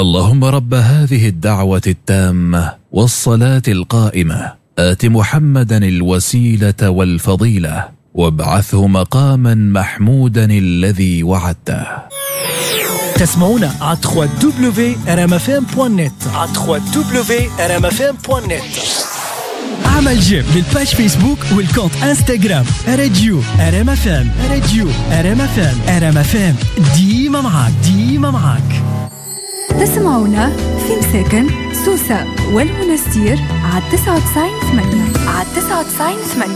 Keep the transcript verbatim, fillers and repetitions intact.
اللهم رب هذه الدعوة التامة والصلاة القائمة آت محمدا الوسيلة والفضيلة وابعثه مقاما محمودا الذي وعدته. تسمعونا على دبليو دبليو دبليو دوت ار ام اف ام دوت نت على دبليو دبليو دبليو دوت ار ام اف ام دوت نت. اعمل جيم للباج فيسبوك والكونت انستغرام راديو ار ام اف ام راديو ار ام اف ام ار ام اف ام ديما معاك ديما معاك. تسمعونا في مساكن سوسة والمنستير على تسعة وتسعين ثمانية على تسعة وتسعين ثمانية.